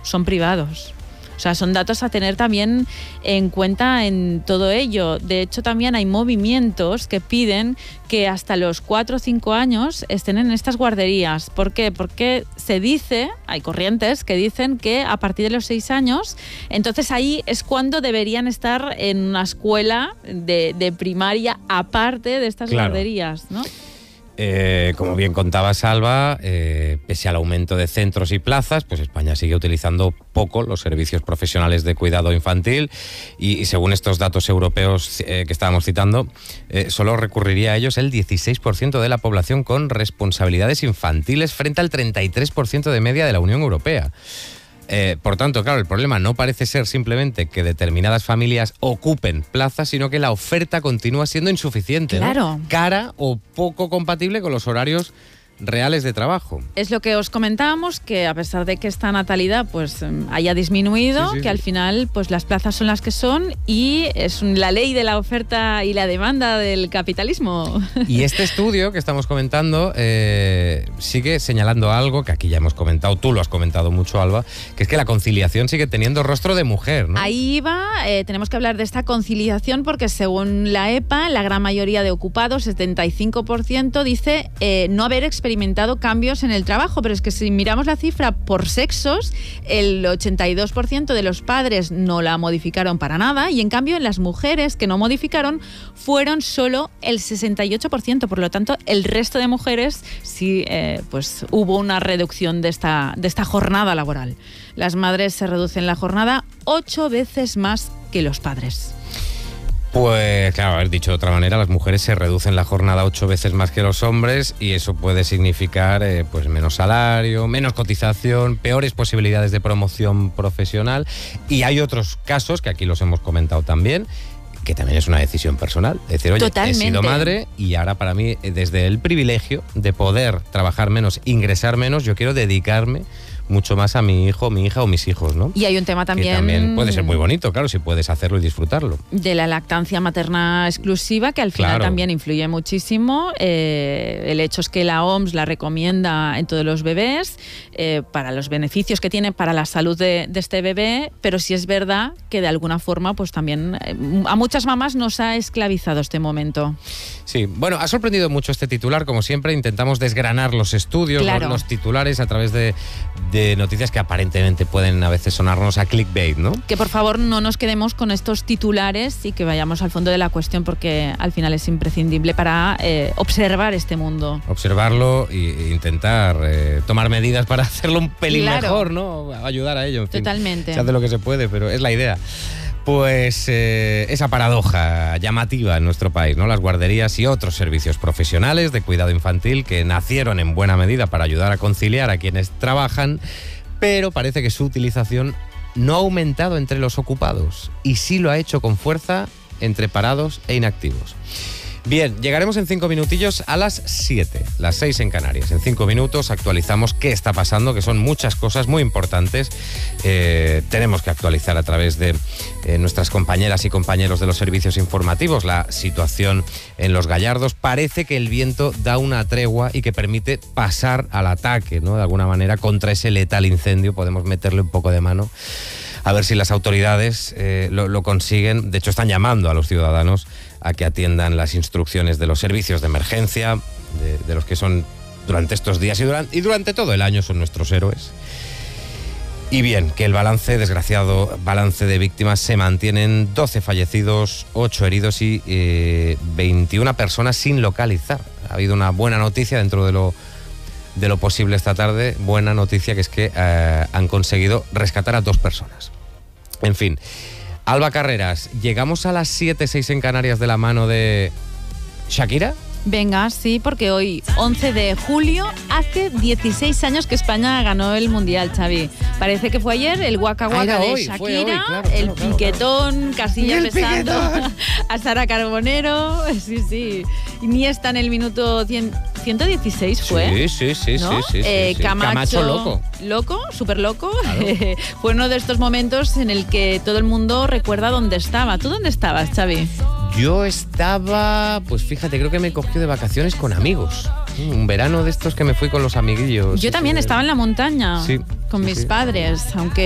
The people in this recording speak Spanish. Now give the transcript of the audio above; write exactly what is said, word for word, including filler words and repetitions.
son privados. O sea, son datos a tener también en cuenta en todo ello. De hecho, también hay movimientos que piden que hasta los cuatro o cinco años estén en estas guarderías. ¿Por qué? Porque se dice, hay corrientes que dicen que a partir de los seis años, entonces ahí es cuando deberían estar en una escuela de, de primaria aparte de estas Claro. guarderías, ¿no? Eh, como bien contaba Salva, eh, pese al aumento de centros y plazas, pues España sigue utilizando poco los servicios profesionales de cuidado infantil y, y según estos datos europeos eh, que estábamos citando, eh, solo recurriría a ellos el dieciséis por ciento de la población con responsabilidades infantiles frente al treinta y tres por ciento de media de la Unión Europea. Eh, por tanto, claro, el problema no parece ser simplemente que determinadas familias ocupen plazas, sino que la oferta continúa siendo insuficiente, Claro. ¿no? Cara o poco compatible con los horarios reales de trabajo. Es lo que os comentábamos, que a pesar de que esta natalidad pues haya disminuido, Sí, sí, que sí. al final pues las plazas son las que son y es la ley de la oferta y la demanda del capitalismo. Y este estudio que estamos comentando eh, sigue señalando algo que aquí ya hemos comentado, tú lo has comentado mucho, Alba, que es que la conciliación sigue teniendo rostro de mujer, ¿no? Ahí iba, eh, tenemos que hablar de esta conciliación porque según la E P A, la gran mayoría de ocupados, setenta y cinco por ciento, dice eh, no haber experimentado cambios en el trabajo, pero es que si miramos la cifra por sexos, el ochenta y dos por ciento de los padres no la modificaron para nada y en cambio en las mujeres que no modificaron fueron solo el sesenta y ocho por ciento, por lo tanto el resto de mujeres sí eh, pues hubo una reducción de esta, de esta jornada laboral. Las madres se reducen la jornada ocho veces más que los padres. Pues claro, haber dicho de otra manera, las mujeres se reducen la jornada ocho veces más que los hombres y eso puede significar eh, pues menos salario, menos cotización, peores posibilidades de promoción profesional y hay otros casos, que aquí los hemos comentado también, que también es una decisión personal. Es decir, oye, Totalmente. he sido madre y ahora para mí, desde el privilegio de poder trabajar menos, ingresar menos, yo quiero dedicarme mucho más a mi hijo, mi hija o mis hijos, ¿no? Y hay un tema también... Que también puede ser muy bonito, claro, si puedes hacerlo y disfrutarlo. De la lactancia materna exclusiva, que al final Claro. también influye muchísimo. Eh, el hecho es que la O M S la recomienda en todos los bebés eh, para los beneficios que tiene para la salud de, de este bebé, pero sí es verdad que de alguna forma pues también eh, a muchas mamás nos ha esclavizado este momento. Sí, bueno, ha sorprendido mucho este titular, como siempre intentamos desgranar los estudios, Claro. los, los titulares a través de, de noticias que aparentemente pueden a veces sonarnos a clickbait, ¿no? Que por favor no nos quedemos con estos titulares y que vayamos al fondo de la cuestión porque al final es imprescindible para eh, observar este mundo. Observarlo e intentar eh, tomar medidas para hacerlo un pelín Claro. mejor, ¿no? Ayudar a ello, en fin. Totalmente. Se hace lo que se puede, pero es la idea. Pues eh, esa paradoja llamativa en nuestro país, ¿no? Las guarderías y otros servicios profesionales de cuidado infantil que nacieron en buena medida para ayudar a conciliar a quienes trabajan, pero parece que su utilización no ha aumentado entre los ocupados y sí lo ha hecho con fuerza entre parados e inactivos. Bien, llegaremos en cinco minutillos a las siete, las seis en Canarias. En cinco minutos actualizamos qué está pasando, que son muchas cosas muy importantes. Eh, tenemos que actualizar a través de eh, nuestras compañeras y compañeros de los servicios informativos la situación en Los Gallardos. Parece que el viento da una tregua y que permite pasar al ataque, ¿no? De alguna manera, contra ese letal incendio. Podemos meterle un poco de mano. A ver si las autoridades eh, lo, lo consiguen. De hecho, están llamando a los ciudadanos a que atiendan las instrucciones de los servicios de emergencia, de, de los que son durante estos días y durante, y durante todo el año son nuestros héroes. Y bien, que el balance, desgraciado balance de víctimas, se mantienen doce fallecidos, ocho heridos y eh, veintiuna personas sin localizar. Ha habido una buena noticia dentro de lo, de lo posible esta tarde, buena noticia, que es que eh, han conseguido rescatar a dos personas. En fin, Alba Carreras, llegamos a las siete, seis en Canarias de la mano de Shakira. Venga, sí, porque hoy, once de julio, hace dieciséis años que España ganó el Mundial, Xavi. Parece que fue ayer el Waka Waka Ah, de hoy, Shakira, fue hoy, claro, el claro, claro, piquetón, claro. Casillas El besando piquetón. a Sara Carbonero. Sí, sí. Iniesta en el minuto cien, ciento dieciséis fue. Sí, sí, sí, ¿no? sí, sí, sí, Eh, sí. Camacho, Camacho loco. Loco, súper loco. Claro. Fue uno de estos momentos en el que todo el mundo recuerda dónde estaba. ¿Tú dónde estabas, Xavi? Yo estaba, pues fíjate, creo que me cogió de vacaciones con amigos. Un verano de estos que me fui con los amiguillos. Yo también Sí, estaba en la montaña Sí, con sí, mis sí. padres, aunque